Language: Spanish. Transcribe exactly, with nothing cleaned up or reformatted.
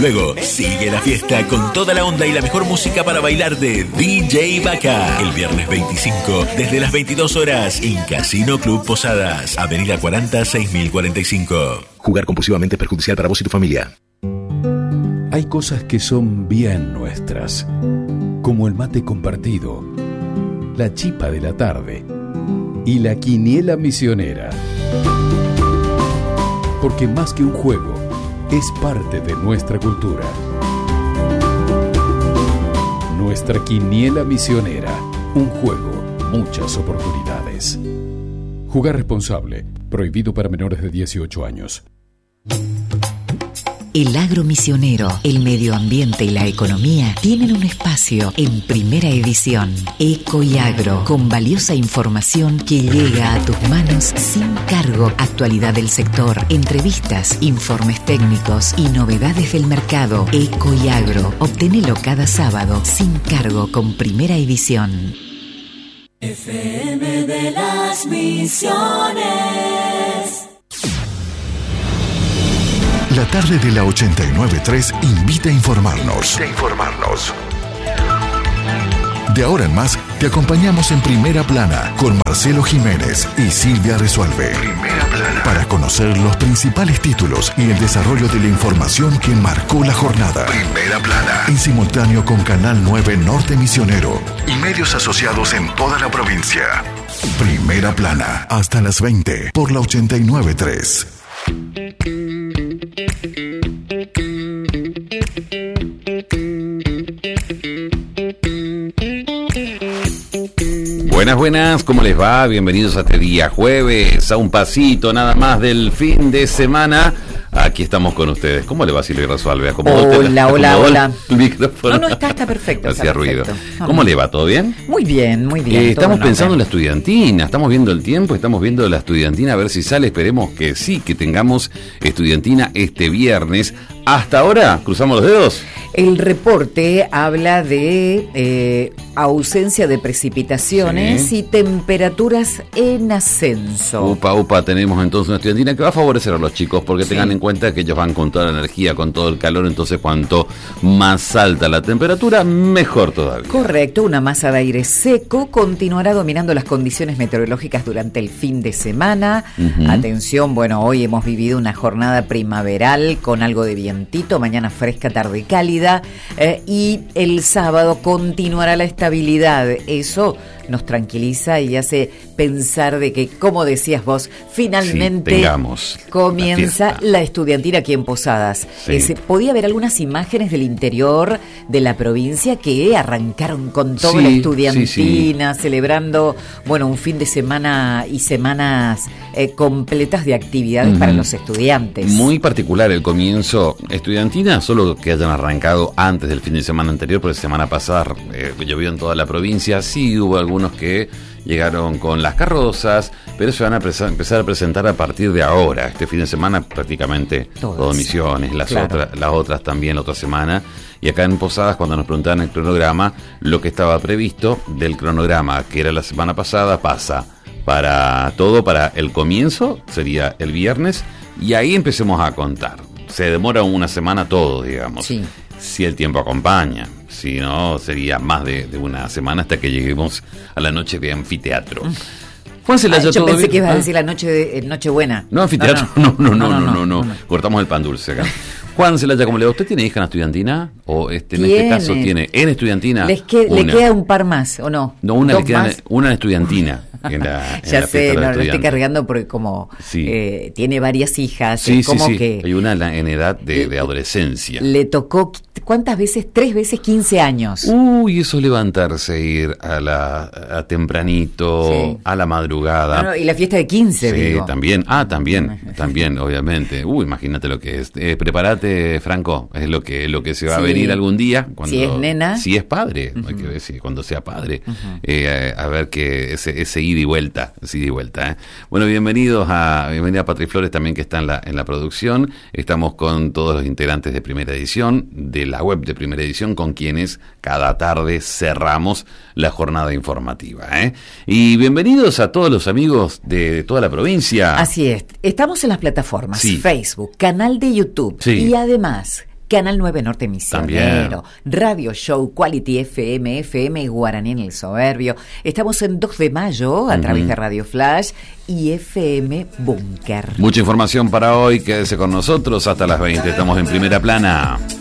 Luego, sigue la fiesta con toda la onda y la mejor música para bailar de D J Vaca. El viernes veinticinco, desde las veintidós horas, en Casino Club Posadas, Avenida cuarenta, seis mil cuarenta y cinco. Jugar compulsivamente es perjudicial para vos y tu familia. Hay cosas que son bien nuestras, como el mate compartido, la chipa de la tarde y la quiniela misionera. Porque más que un juego, es parte de nuestra cultura. Nuestra quiniela misionera, un juego, muchas oportunidades. Jugar responsable, prohibido para menores de dieciocho años. El agro misionero, el medio ambiente y la economía tienen un espacio en Primera Edición. Eco y Agro, con valiosa información que llega a tus manos sin cargo. Actualidad del sector, entrevistas, informes técnicos y novedades del mercado. Eco y Agro, obténelo cada sábado sin cargo con Primera Edición. F M de las Misiones. La tarde de la ochenta y nueve punto tres invita a informarnos. A informarnos. De ahora en más, te acompañamos en Primera Plana con Marcelo Jiménez y Silvia Resuelve. Primera Plana. Para conocer los principales títulos y el desarrollo de la información que marcó la jornada. Primera Plana. En simultáneo con Canal nueve Norte Misionero y medios asociados en toda la provincia. Primera Plana. Hasta las veinte por la ochenta y nueve punto tres. Buenas, buenas, ¿cómo les va? Bienvenidos a este día jueves, a un pasito nada más del fin de semana. Aquí estamos con ustedes. ¿Cómo le va, Silvia Resuelve? Hola, hola, hola. El micrófono. No, no, está, está perfecto. Hacía está ruido. Perfecto. ¿Cómo le va? ¿Todo bien? Muy bien, muy bien. Eh, estamos pensando en la nombre. estudiantina, estamos viendo el tiempo, estamos viendo la estudiantina, a ver si sale. Esperemos que sí, que tengamos estudiantina este viernes. Hasta ahora, cruzamos los dedos. El reporte habla de eh, ausencia de precipitaciones Sí. y temperaturas en ascenso. Upa, upa, tenemos entonces una estudiantina que va a favorecer a los chicos, porque Sí. tengan en cuenta que ellos van con toda la energía, con todo el calor, entonces cuanto más alta la temperatura, mejor todavía. Correcto, una masa de aire seco continuará dominando las condiciones meteorológicas durante el fin de semana. Uh-huh. Atención, bueno, hoy hemos vivido una jornada primaveral con algo de vientito, mañana fresca, tarde cálida, eh, y el sábado continuará la estabilidad. Eso nos tranquiliza y hace pensar de que, como decías vos, finalmente Sí, tengamos comienza la la, la estudiantina aquí en Posadas. Sí. Eh, se podía ver algunas imágenes del interior de la provincia que arrancaron con toda Sí, la estudiantina, sí, sí. celebrando, bueno, un fin de semana y semanas eh, completas de actividades Ujú. para los estudiantes. Muy particular el comienzo estudiantina, solo que hayan arrancado antes del fin de semana anterior, porque la semana pasada eh, llovió en toda la provincia. Sí hubo algunos que llegaron con las carrozas, pero se van a presa- empezar a presentar a partir de ahora. Este fin de semana prácticamente Todas. todo Misiones, las, Claro. otras, las otras también la otra semana. Y acá en Posadas, cuando nos preguntaban el cronograma, lo que estaba previsto del cronograma que era la semana pasada pasa para todo, para el comienzo, sería el viernes, y ahí empecemos a contar. Se demora una semana todo, digamos, Sí. si el tiempo acompaña. Si no, sería más de, de una semana hasta que lleguemos a la noche de anfiteatro. Juan Ah, Celaya, yo ¿todo pensé bien? que ibas a Ah. decir la noche de, eh, Nochebuena. No, anfiteatro, no no no no, no, no, no, no. Cortamos el pan dulce acá. Juan Celaya, ¿cómo le va? ¿Usted tiene hija en estudiantina? ¿O este, en Tiene. este caso tiene en estudiantina? Les que- le una? queda un par más, ¿o no? No, una ¿Dos le queda más? una en estudiantina. En la, en Ya la sé, fiesta de los no, lo estoy estudiantes. cargando porque como Sí. eh, tiene varias hijas, Sí, es sí, como sí. que Hay una en la- en edad de, de adolescencia. le tocó, ¿cuántas veces? Tres veces quince años. Uy, eso es levantarse, ir a la a tempranito, Sí. a la madrugada. No, no, y la fiesta de quince, Sí, digo. también. Ah, también, también, obviamente. Uy, imagínate lo que es. Eh, prepárate, Franco, es lo que lo que se va a Sí. venir algún día. Cuando, Si es nena. Si es padre, Uh-huh. hay que decir, cuando sea padre. eh, a, a ver que ese, ese ida y vuelta, ese ida y vuelta. ¿eh? Bueno, bienvenidos a, bienvenida a Patri Flores también, que está en la, en la producción. Estamos con todos los integrantes de Primera Edición, de la web de Primera Edición, con quienes cada tarde cerramos la jornada informativa. ¿eh? Y bienvenidos a todos los amigos de, de toda la provincia. Así es, estamos en las plataformas Sí. Facebook, canal de YouTube Sí. y además Canal nueve Norte Misionero, Radio Show, Quality F M, F M Guaraní en el Soberbio. Estamos en dos de mayo a uh-huh. través de Radio Flash y F M Búnker. Mucha información para hoy, quédese con nosotros hasta las veinte. Estamos en Primera Plana.